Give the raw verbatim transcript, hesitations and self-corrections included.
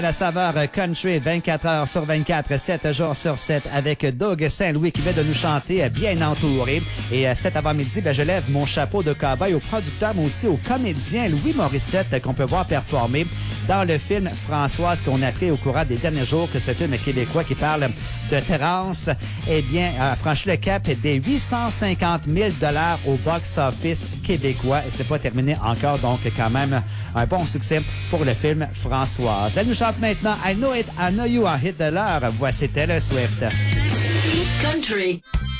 La saveur country, vingt-quatre heures sur vingt-quatre, sept jours sur sept, avec Doug Saint-Louis qui vient de nous chanter Bien entouré. Et cet avant-midi, ben, je lève mon chapeau de cow-boy au producteur, mais aussi au comédien Louis Morissette qu'on peut voir performer dans le film Françoise qu'on a appris au courant des derniers jours que ce film québécois qui parle de trans, eh bien, a franchi le cap des huit cent cinquante mille dollars au box-office québécois. C'est pas terminé encore, donc quand même un bon succès pour le film Françoise. Elle nous chante maintenant I Know It, I Know You en hit de l'heure. Voici Taylor Swift. Country.